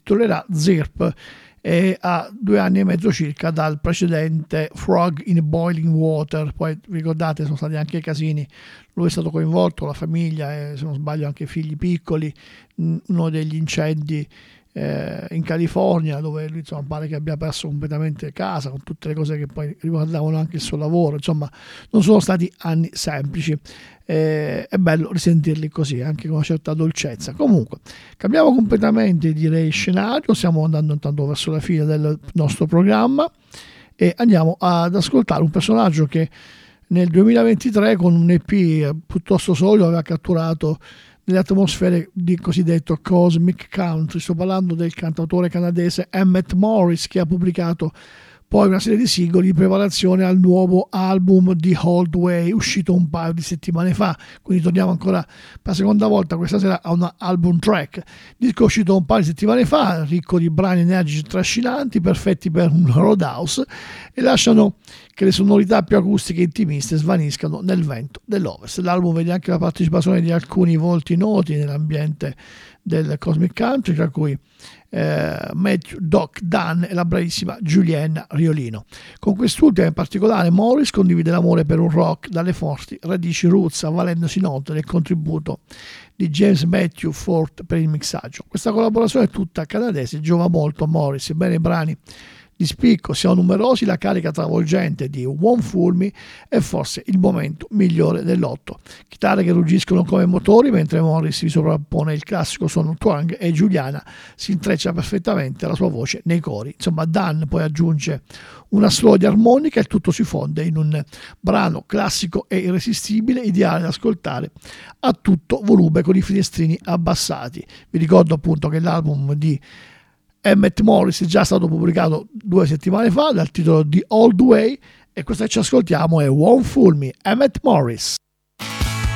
intitolerà Zirp e ha 2 anni e mezzo circa dal precedente Frog in Boiling Water. Poi ricordate, sono stati anche casini, lui è stato coinvolto, la famiglia e se non sbaglio anche figli piccoli, uno degli incendi in California, dove lui insomma pare che abbia perso completamente casa, con tutte le cose che poi riguardavano anche il suo lavoro. Insomma, non sono stati anni semplici. È bello risentirli così, anche con una certa dolcezza. Comunque, cambiamo completamente, direi, scenario. Stiamo andando intanto verso la fine del nostro programma e andiamo ad ascoltare un personaggio che nel 2023 con un EP piuttosto solido aveva catturato nelle atmosfere di cosiddetto Cosmic Country. Sto parlando del cantautore canadese Emmett Morris, che ha pubblicato poi una serie di singoli in preparazione al nuovo album di Old Way, uscito un paio di settimane fa. Quindi torniamo ancora per la seconda volta questa sera a un album track, disco uscito un paio di settimane fa, ricco di brani energici trascinanti, perfetti per un roadhouse, e lasciano che le sonorità più acustiche e intimiste svaniscano nel vento dell'Ovest. L'album vede anche la partecipazione di alcuni volti noti nell'ambiente del Cosmic Country, tra cui Matthew Doc Dunn e la bravissima Juliana Riolino. Con quest'ultima in particolare Morris condivide l'amore per un rock dalle forti radici roots, avvalendosi inoltre del contributo di James Matthew Ford per il mixaggio. Questa collaborazione tutta canadese giova molto a Morris, sebbene i brani di spicco siano numerosi, la carica travolgente di Won't Fool Me è forse il momento migliore dell'otto. Chitarre che ruggiscono come motori mentre Morris si sovrappone il classico suono twang e Giuliana si intreccia perfettamente la sua voce nei cori. Insomma, Dan poi aggiunge una slodia armonica e il tutto si fonde in un brano classico e irresistibile, ideale da ascoltare a tutto volume con i finestrini abbassati. Vi ricordo appunto che l'album di Emmett Morris è già stato pubblicato 2 settimane fa dal titolo di Old Way, e questa che ci ascoltiamo è Won't Fool Me, Emmett Morris.